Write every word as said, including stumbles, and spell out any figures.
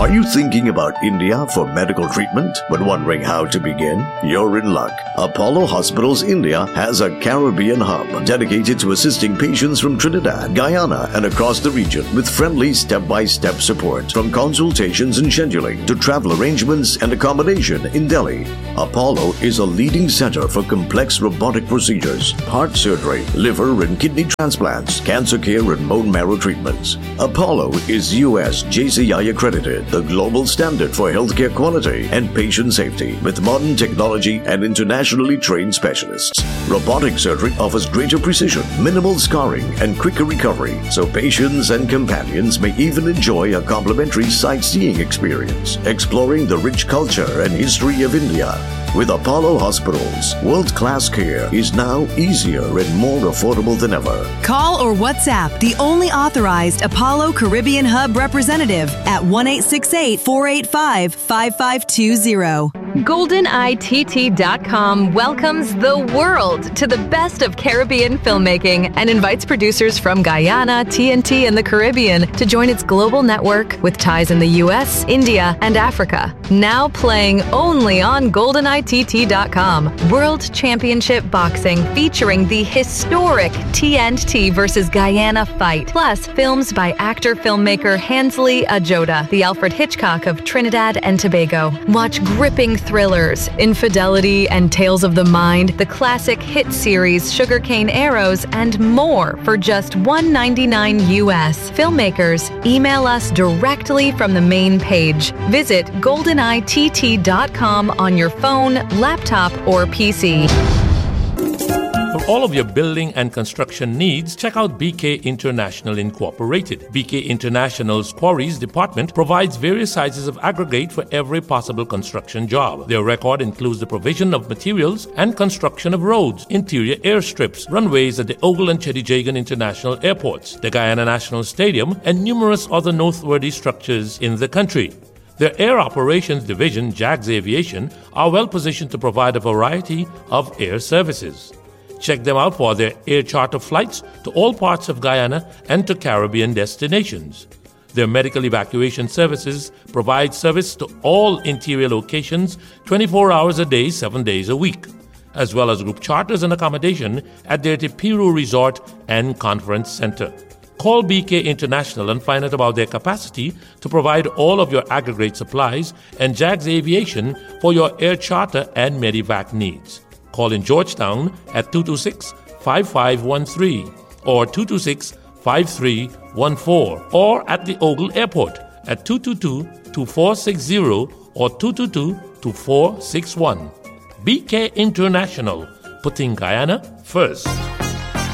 Are you thinking about India for medical treatment but wondering how to begin? You're in luck. Apollo Hospitals India has a Caribbean hub dedicated to assisting patients from Trinidad, Guyana, and across the region with friendly step-by-step support, from consultations and scheduling to travel arrangements and accommodation in Delhi. Apollo is a leading center for complex robotic procedures, heart surgery, liver and kidney transplants, cancer care and bone marrow treatments. Apollo is U S J C I accredited, the global standard for healthcare quality and patient safety, with modern technology and internationally trained specialists. Robotic surgery offers greater precision, minimal scarring, and quicker recovery, so patients and companions may even enjoy a complimentary sightseeing experience, exploring the rich culture and history of India. With Apollo Hospitals, world-class care is now easier and more affordable than ever. Call or WhatsApp the only authorized Apollo Caribbean Hub representative at one eight six eight, four eight five, five five two zero. Golden I T T dot com welcomes the world to the best of Caribbean filmmaking and invites producers from Guyana, T N T, and the Caribbean to join its global network with ties in the U S, India, and Africa. Now playing only on Golden I T T dot com. World Championship Boxing featuring the historic T N T versus Guyana fight, plus films by actor-filmmaker Hansley Ajoda, the Alfred Hitchcock of Trinidad and Tobago. Watch gripping thrillers, Infidelity and Tales of the Mind, the classic hit series Sugarcane Arrows, and more for just one hundred ninety-nine dollars U S. Filmmakers, email us directly from the main page. Visit golden I T T dot com on your phone, laptop, or P C. For all of your building and construction needs, check out B K International Incorporated. B K International's Quarries Department provides various sizes of aggregate for every possible construction job. Their record includes the provision of materials and construction of roads, interior airstrips, runways at the Ogle and Chedijagan International Airports, the Guyana National Stadium, and numerous other noteworthy structures in the country. Their Air Operations Division, Jags Aviation, are well positioned to provide a variety of air services. Check them out for their air charter flights to all parts of Guyana and to Caribbean destinations. Their medical evacuation services provide service to all interior locations twenty-four hours a day, seven days a week, as well as group charters and accommodation at their Tipiru Resort and Conference Center. Call B K International and find out about their capacity to provide all of your aggregate supplies and Jags Aviation for your air charter and medevac needs. Call in Georgetown at two two six, five five one three or two two six, five three one four, or at the Ogle Airport at two two two, two four six zero or two two two, two four six one. B K International, putting Guyana first.